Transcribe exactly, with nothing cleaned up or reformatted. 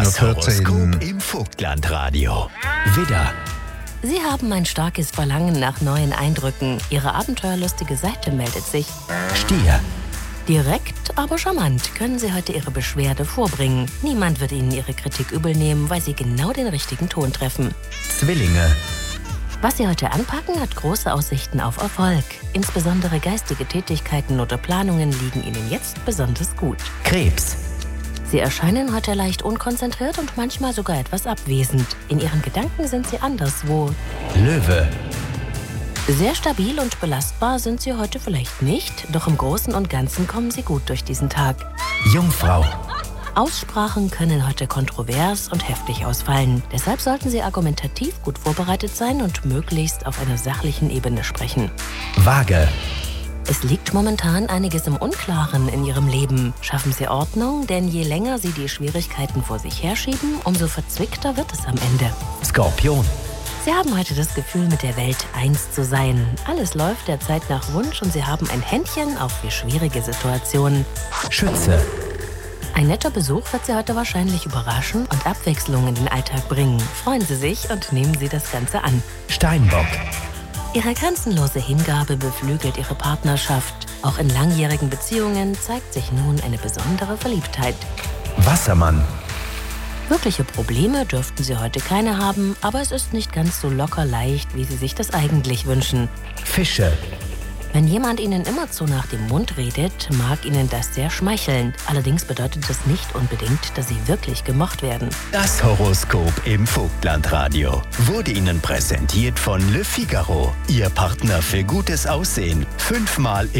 Das vierzehn. Horoskop im Vogtlandradio. Widder, Sie haben ein starkes Verlangen nach neuen Eindrücken. Ihre abenteuerlustige Seite meldet sich. Stier, Direkt, aber charmant können Sie heute Ihre Beschwerde vorbringen. Niemand wird Ihnen Ihre Kritik übel nehmen, weil Sie genau den richtigen Ton treffen. Zwillinge, Was Sie heute anpacken, hat große Aussichten auf Erfolg. Insbesondere geistige Tätigkeiten oder Planungen liegen Ihnen jetzt besonders gut. Krebs, Sie erscheinen heute leicht unkonzentriert und manchmal sogar etwas abwesend. In Ihren Gedanken sind Sie anderswo. Löwe, Sehr stabil und belastbar sind Sie heute vielleicht nicht, doch im Großen und Ganzen kommen Sie gut durch diesen Tag. Jungfrau, Aussprachen können heute kontrovers und heftig ausfallen. Deshalb sollten Sie argumentativ gut vorbereitet sein und möglichst auf einer sachlichen Ebene sprechen. Waage, Es liegt momentan einiges im Unklaren in Ihrem Leben. Schaffen Sie Ordnung, denn je länger Sie die Schwierigkeiten vor sich herschieben, umso verzwickter wird es am Ende. Skorpion, Sie haben heute das Gefühl, mit der Welt eins zu sein. Alles läuft derzeit nach Wunsch und Sie haben ein Händchen auf für schwierige Situationen. Schütze, Ein netter Besuch wird Sie heute wahrscheinlich überraschen und Abwechslung in den Alltag bringen. Freuen Sie sich und nehmen Sie das Ganze an. Steinbock, Ihre grenzenlose Hingabe beflügelt Ihre Partnerschaft. Auch in langjährigen Beziehungen zeigt sich nun eine besondere Verliebtheit. Wassermann, Wirkliche Probleme dürften Sie heute keine haben, aber es ist nicht ganz so locker leicht, wie Sie sich das eigentlich wünschen. Fische, Wenn jemand Ihnen immerzu nach dem Mund redet, mag Ihnen das sehr schmeicheln. Allerdings bedeutet das nicht unbedingt, dass Sie wirklich gemocht werden. das Horoskop im Vogtlandradio wurde Ihnen präsentiert von Le Figaro, Ihr Partner für gutes Aussehen. Fünfmal